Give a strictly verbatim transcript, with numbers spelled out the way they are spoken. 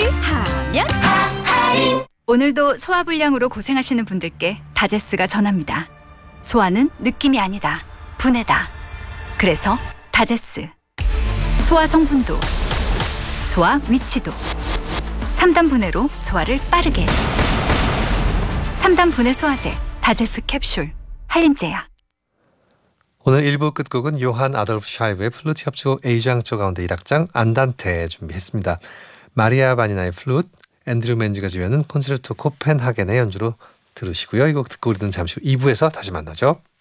하면 오늘도 소화불량으로 고생하시는 분들께 다제스가 전합니다. 소화는 느낌이 아니다. 분해다. 그래서 다제스. 소화 성분도, 소화 위치도, 삼 단 분해로 소화를 빠르게. 삼 단 분해 소화제 다제스 캡슐 한림제약. 오늘 일 부 끝곡은 요한 아돌프 샤이브의 플루트 협주곡 A장조 가운데 일 악장 안단테 준비했습니다. 마리아 바니나의 플루트, 앤드류 맨즈가 지휘하는 콘체르토 코펜하겐의 연주로 들으시고요. 이 곡 듣고 우리는 잠시 후 이 부에서 다시 만나죠.